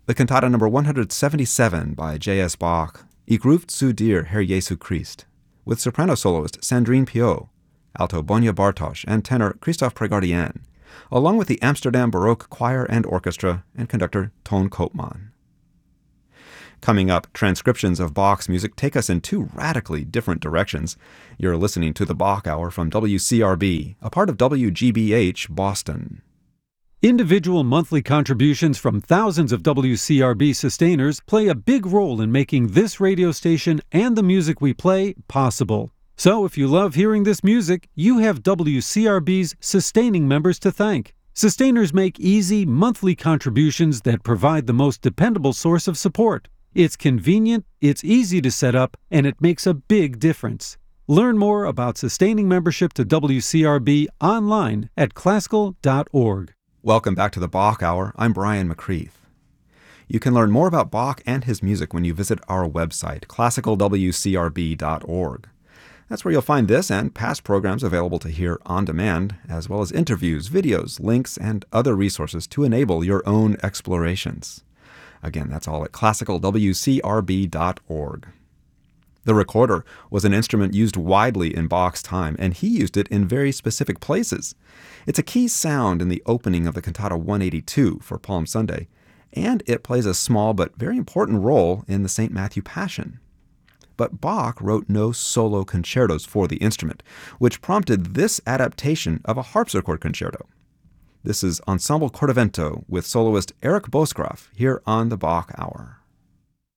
The cantata number 177 by J.S. Bach, Ich ruft zu dir, Herr Jesu Christ, with soprano soloist Sandrine Piot, alto Bonia Bartosz, and tenor Christophe Prégardien, along with the Amsterdam Baroque Choir and Orchestra and conductor Toon Koopman. Coming up, transcriptions of Bach's music take us in two radically different directions. You're listening to the Bach Hour from WCRB, a part of WGBH Boston. Individual monthly contributions from thousands of WCRB sustainers play a big role in making this radio station and the music we play possible. So if you love hearing this music, you have WCRB's sustaining members to thank. Sustainers make easy, monthly contributions that provide the most dependable source of support. It's convenient, it's easy to set up, and it makes a big difference. Learn more about sustaining membership to WCRB online at classical.org. Welcome back to the Bach Hour. I'm Brian McCreath. You can learn more about Bach and his music when you visit our website, classicalwcrb.org. That's where you'll find this and past programs available to hear on demand, as well as interviews, videos, links, and other resources to enable your own explorations. Again, that's all at classicalwcrb.org. The recorder was an instrument used widely in Bach's time, and he used it in very specific places. It's a key sound in the opening of the Cantata 182 for Palm Sunday, and it plays a small but very important role in the St. Matthew Passion. But Bach wrote no solo concertos for the instrument, which prompted this adaptation of a harpsichord concerto. This is Ensemble Cortovento with soloist Eric Bosgraf here on the Bach Hour.